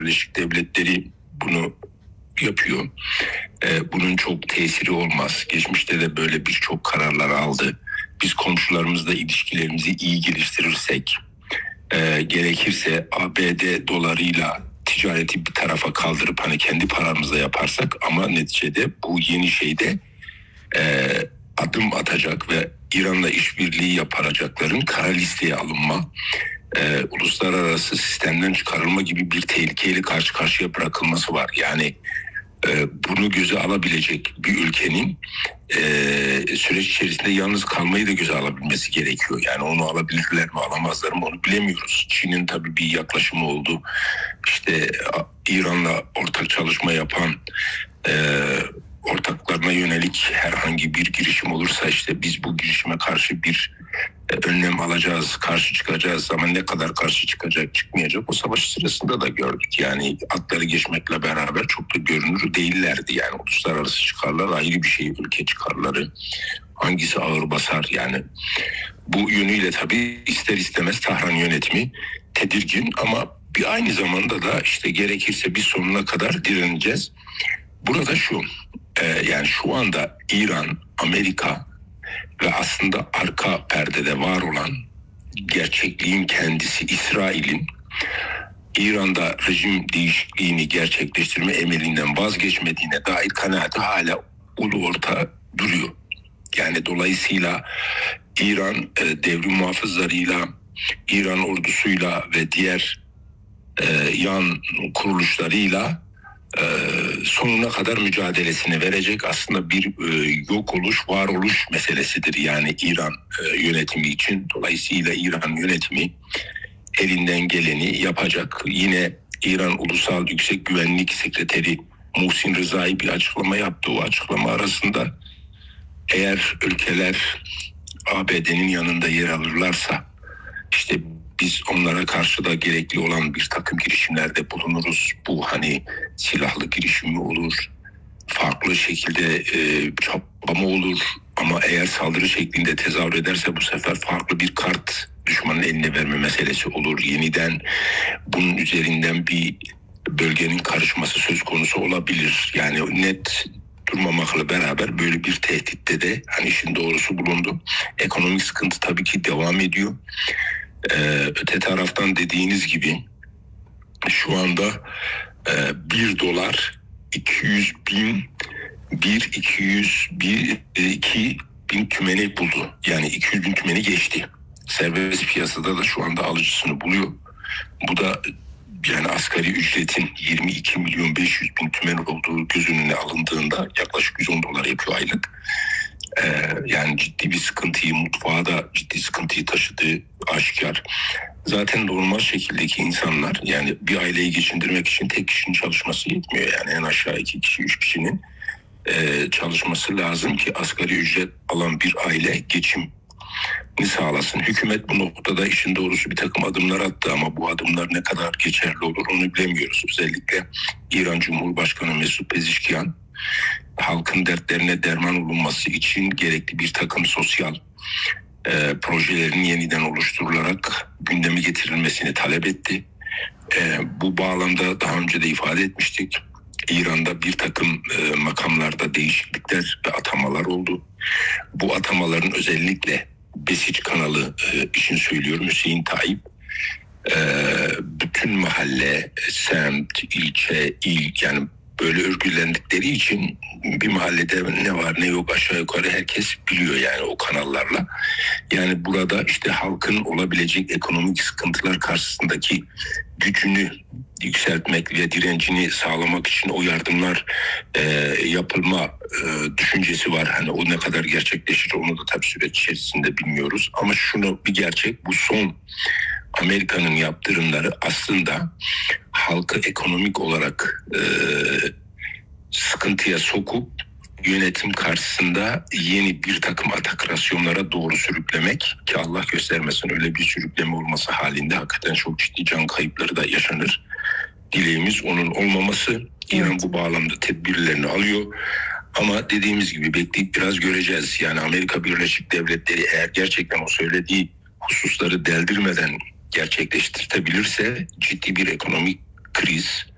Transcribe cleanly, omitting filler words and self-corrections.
Birleşik Devletleri bunu yapıyor. Bunun çok tesiri olmaz. Geçmişte de böyle birçok kararlar aldı. Biz komşularımızla ilişkilerimizi iyi geliştirirsek, gerekirse ABD dolarıyla ticareti bir tarafa kaldırıp hani kendi paramızla yaparsak, ama neticede bu yeni şeyde adım atacak ve İran'la işbirliği yapacakların kara listeye alınma, uluslararası sistemden çıkarılma gibi bir tehlikeyle karşı karşıya bırakılması var. Yani bunu göze alabilecek bir ülkenin süreç içerisinde yalnız kalmayı da göze alabilmesi gerekiyor. Yani onu alabilirler mi alamazlar mı onu bilemiyoruz. Çin'in tabii bir yaklaşımı oldu. İşte İran'la ortak çalışma yapan ortaklarına yönelik herhangi bir girişim olursa işte biz bu girişime karşı bir önlem alacağız, karşı çıkacağız, ama ne kadar karşı çıkacak, çıkmayacak o savaş sırasında da gördük. Yani atları geçmekle beraber çok da görünür değillerdi. Yani uluslararası çıkarlar ayrı bir şey, ülke çıkarları hangisi ağır basar yani. Bu yönüyle tabii ister istemez Tahran yönetimi tedirgin, ama bir aynı zamanda da işte gerekirse bir sonuna kadar direneceğiz. Burada şu, yani şu anda İran, Amerika ve aslında arka perdede var olan gerçekliğin kendisi İsrail'in İran'da rejim değişikliğini gerçekleştirme emelinden vazgeçmediğine dair kanaati hala ulu orta duruyor. Yani dolayısıyla İran devrim muhafızlarıyla, İran ordusuyla ve diğer yan kuruluşlarıyla sonuna kadar mücadelesini verecek. Aslında bir yok oluş, varoluş meselesidir yani İran yönetimi için. Dolayısıyla İran yönetimi elinden geleni yapacak. Yine İran Ulusal Yüksek Güvenlik Sekreteri Muhsin Rızai bir açıklama yaptı. O açıklama arasında eğer ülkeler ABD'nin yanında yer alırlarsa işte biz onlara karşı da gerekli olan bir takım girişimlerde bulunuruz. Bu hani silahlı girişim mi olur, farklı şekilde çabalama olur, ama eğer saldırı şeklinde tezahür ederse bu sefer farklı bir kart düşmanın eline verme meselesi olur. Yeniden bunun üzerinden bir bölgenin karışması söz konusu olabilir. Yani net durmamakla beraber böyle bir tehditte de hani işin doğrusu bulundu. Ekonomik sıkıntı tabii ki devam ediyor. Öte taraftan dediğiniz gibi şu anda 1 dolar 200 bin 2 bin tümeni buldu. Yani 200 bin tümeni geçti. Serbest piyasada da şu anda alıcısını buluyor. Bu da yani asgari ücretin 22 milyon 500 bin tümen olduğu göz önüne alındığında yaklaşık 110 dolar yapıyor aylık. Yani ciddi bir sıkıntıyı, mutfağa da ciddi sıkıntıyı taşıdığı aşikar. Zaten normal şekildeki insanlar, yani bir aileyi geçindirmek için tek kişinin çalışması yetmiyor. Yani en aşağı 2 kişi 3 kişinin çalışması lazım ki asgari ücret alan bir aile geçimini sağlasın. Hükümet bu noktada işin doğrusu bir takım adımlar attı, ama bu adımlar ne kadar geçerli olur onu bilemiyoruz. Özellikle İran Cumhurbaşkanı Mesut Pezeshkian halkın dertlerine derman olunması için gerekli bir takım sosyal projelerin yeniden oluşturularak gündeme getirilmesini talep etti. Bu bağlamda daha önce de ifade etmiştik. İran'da bir takım makamlarda değişiklikler ve atamalar oldu. Bu atamaların özellikle Besiç kanalı için söylüyorum, Hüseyin Tayyip bütün mahalle, semt, ilçe, il, yani böyle örgütlendikleri için bir mahallede ne var ne yok aşağı yukarı herkes biliyor yani o kanallarla. Yani burada işte halkın olabilecek ekonomik sıkıntılar karşısındaki gücünü yükseltmek ve direncini sağlamak için o yardımlar yapılma düşüncesi var. Hani o ne kadar gerçekleşir onu da tabii süreç içerisinde bilmiyoruz. Ama şunu bir gerçek, bu son Amerika'nın yaptırımları aslında halkı ekonomik olarak sıkıntıya sokup yönetim karşısında yeni bir takım atakrasyonlara doğru sürüklemek, ki Allah göstermesin öyle bir sürükleme olması halinde hakikaten çok ciddi can kayıpları da yaşanır. Dileğimiz onun olmaması. İran bu bağlamda tedbirlerini alıyor. Ama dediğimiz gibi bekleyip biraz göreceğiz. Yani Amerika Birleşik Devletleri eğer gerçekten o söylediği hususları deldirmeden gerçekleştirebilirse ciddi bir ekonomik kriz